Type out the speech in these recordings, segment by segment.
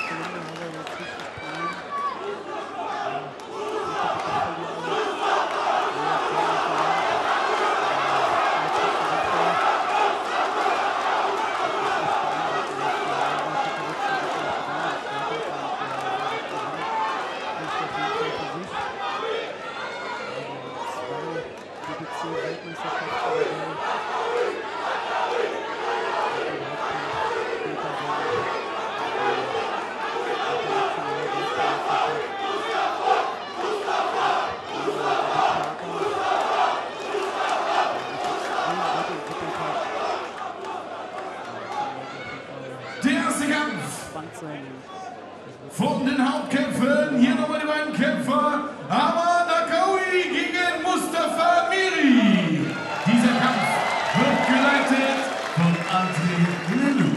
Der erste Kampf von den Hauptkämpfen. Hier nochmal die beiden Kämpfer. Aman Nakawi gegen Mustafa Miri. Dieser Kampf wird geleitet von André Lelou.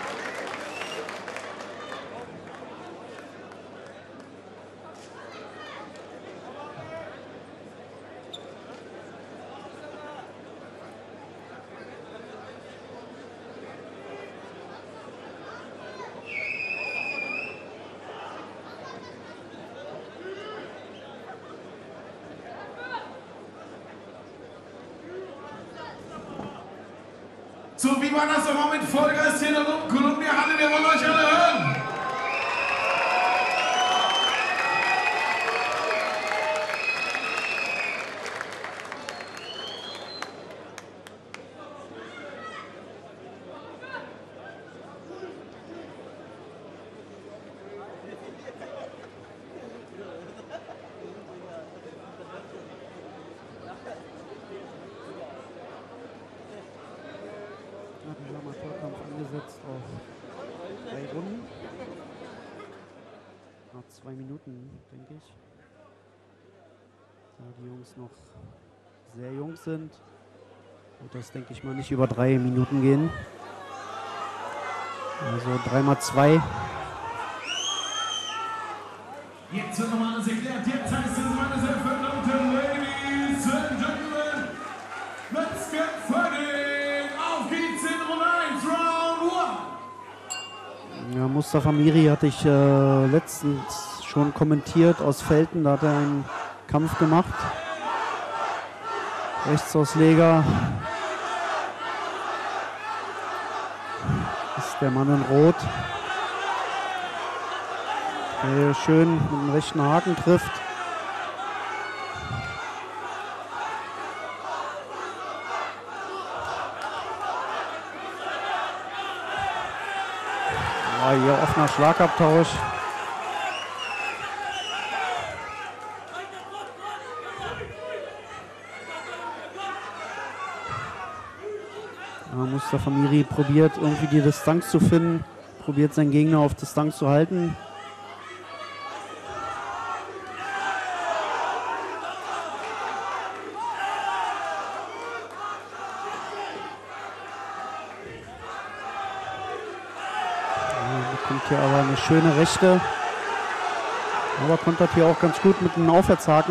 So, wie war das nochmal mit Vollgas hier in der Columbia-Halle? Wir wollen euch alle hören. Amateurkampf angesetzt auf 3 Runden. Nach 2 Minuten, denke ich. Da die Jungs noch sehr jung sind, wird das, denke ich mal, nicht über 3 Minuten gehen. Also 3x2. Jetzt wird nochmal alles erklärt. Jetzt heißt es, meine sehr verehrten Ladies and Gentlemen, let's get fighting! Auf geht's in Runde 1, Round 1! Ja, Mustafa Miri hatte ich letztens schon kommentiert aus Velten. Da hat er einen Kampf gemacht. Rechtsausleger ist der Mann in Rot, der schön mit dem rechten Haken trifft. Ja, hier offener Schlagabtausch. Ja, Mustafa Miri probiert irgendwie die Distanz zu finden, probiert seinen Gegner auf Distanz zu halten. Kommt hier aber eine schöne Rechte, aber kontert hier auch ganz gut mit einem Aufwärtshaken.